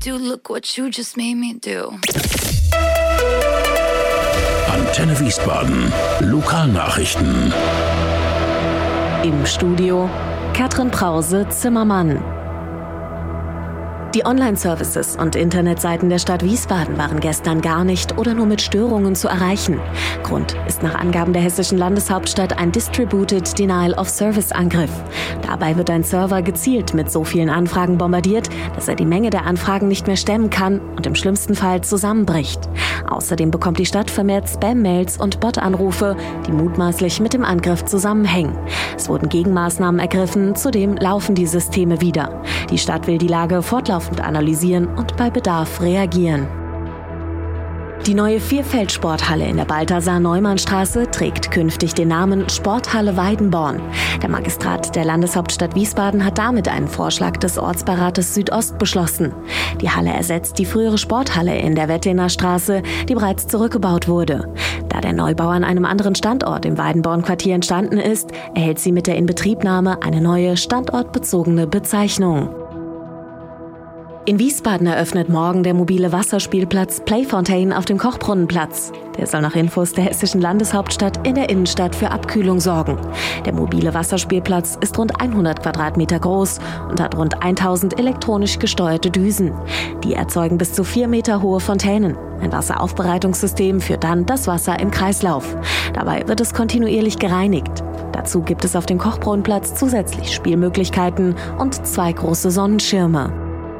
do. Look what you just made me do. Antenne Wiesbaden. Lokalnachrichten. Im Studio Katrin Brause-Zimmermann. Die Online-Services und Internetseiten der Stadt Wiesbaden waren gestern gar nicht oder nur mit Störungen zu erreichen. Grund ist nach Angaben der hessischen Landeshauptstadt ein Distributed Denial of Service-Angriff. Dabei wird ein Server gezielt mit so vielen Anfragen bombardiert, dass er die Menge der Anfragen nicht mehr stemmen kann und im schlimmsten Fall zusammenbricht. Außerdem bekommt die Stadt vermehrt Spam-Mails und Bot-Anrufe, die mutmaßlich mit dem Angriff zusammenhängen. Es wurden Gegenmaßnahmen ergriffen, zudem laufen die Systeme wieder. Die Stadt will die Lage fortlaufend analysieren und bei Bedarf reagieren. Die neue Vierfeld-Sporthalle in der Balthasar-Neumann-Straße trägt künftig den Namen Sporthalle Weidenborn. Der Magistrat der Landeshauptstadt Wiesbaden hat damit einen Vorschlag des Ortsbeirates Südost beschlossen. Die Halle ersetzt die frühere Sporthalle in der Wettliner Straße, die bereits zurückgebaut wurde. Da der Neubau an einem anderen Standort im Weidenborn-Quartier entstanden ist, erhält sie mit der Inbetriebnahme eine neue standortbezogene Bezeichnung. In Wiesbaden eröffnet morgen der mobile Wasserspielplatz Playfontaine auf dem Kochbrunnenplatz. Der soll nach Infos der hessischen Landeshauptstadt in der Innenstadt für Abkühlung sorgen. Der mobile Wasserspielplatz ist rund 100 Quadratmeter groß und hat rund 1000 elektronisch gesteuerte Düsen. Die erzeugen bis zu 4 Meter hohe Fontänen. Ein Wasseraufbereitungssystem führt dann das Wasser im Kreislauf. Dabei wird es kontinuierlich gereinigt. Dazu gibt es auf dem Kochbrunnenplatz zusätzlich Spielmöglichkeiten und 2 große Sonnenschirme.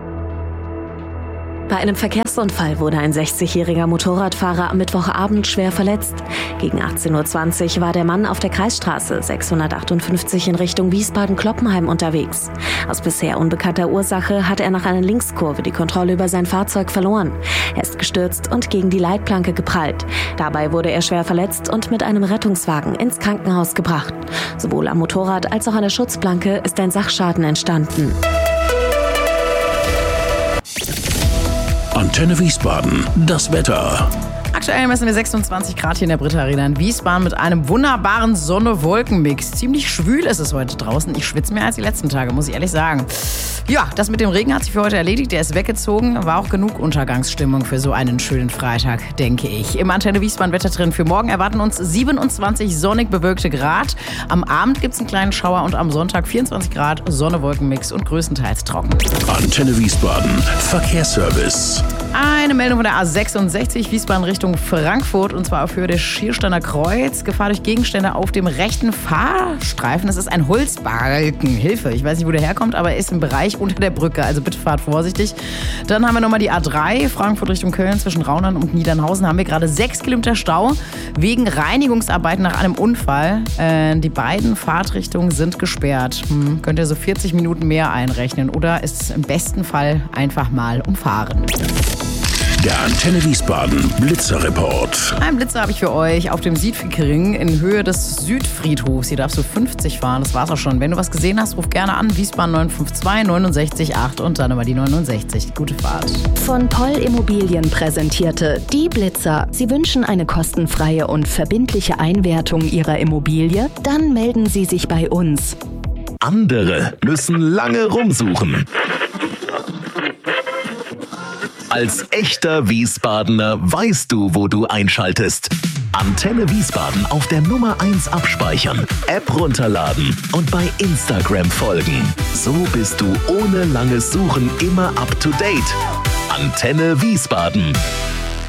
Bei einem Verkehrsunfall wurde ein 60-jähriger Motorradfahrer am Mittwochabend schwer verletzt. Gegen 18:20 Uhr war der Mann auf der Kreisstraße 658 in Richtung Wiesbaden-Kloppenheim unterwegs. Aus bisher unbekannter Ursache hat er nach einer Linkskurve die Kontrolle über sein Fahrzeug verloren. Er ist gestürzt und gegen die Leitplanke geprallt. Dabei wurde er schwer verletzt und mit einem Rettungswagen ins Krankenhaus gebracht. Sowohl am Motorrad als auch an der Schutzplanke ist ein Sachschaden entstanden. Antenne Wiesbaden. Das Wetter. Aktuell messen wir 26 Grad hier in der Britta Arena in Wiesbaden mit einem wunderbaren Sonne-Wolken-Mix. Ziemlich schwül ist es heute draußen. Ich schwitze mehr als die letzten Tage, muss ich ehrlich sagen. Ja, das mit dem Regen hat sich für heute erledigt. Der ist weggezogen. War auch genug Untergangsstimmung für so einen schönen Freitag, denke ich. Im Antenne Wiesbaden Wettertrend für morgen erwarten uns 27 sonnig bewölkte Grad. Am Abend gibt es einen kleinen Schauer und am Sonntag 24 Grad, Sonne-Wolken-Mix und größtenteils trocken. Antenne Wiesbaden. Verkehrsservice. Eine Meldung von der A66 Wiesbaden Richtung Frankfurt und zwar auf Höhe des Schiersteiner Kreuz. Gefahr durch Gegenstände auf dem rechten Fahrstreifen. Das ist ein Holzbalken. Hilfe, ich weiß nicht, wo der herkommt, aber er ist im Bereich unter der Brücke. Also bitte fahrt vorsichtig. Dann haben wir nochmal die A3 Frankfurt Richtung Köln zwischen Raunern und Niedernhausen. Haben wir gerade 6 Kilometer Stau wegen Reinigungsarbeiten nach einem Unfall. Die beiden Fahrtrichtungen sind gesperrt. Könnt ihr so 40 Minuten mehr einrechnen oder ist es im besten Fall einfach mal umfahren. Der Antenne Wiesbaden Blitzerreport. Ein Blitzer habe ich für euch auf dem Siegfriedring in Höhe des Südfriedhofs. Hier darfst du 50 fahren, das war's auch schon. Wenn du was gesehen hast, ruf gerne an. Wiesbaden 952 69 8 und dann immer die 69. Gute Fahrt. Von Poll Immobilien präsentierte die Blitzer. Sie wünschen eine kostenfreie und verbindliche Einwertung Ihrer Immobilie? Dann melden Sie sich bei uns. Andere müssen lange rumsuchen. Als echter Wiesbadener weißt du, wo du einschaltest. Antenne Wiesbaden auf der Nummer 1 abspeichern, App runterladen und bei Instagram folgen. So bist du ohne langes Suchen immer up to date. Antenne Wiesbaden.